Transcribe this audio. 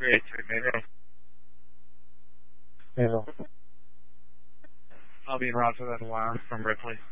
383 Mayville. Mayville. I'll be in route for that wire from Ripley.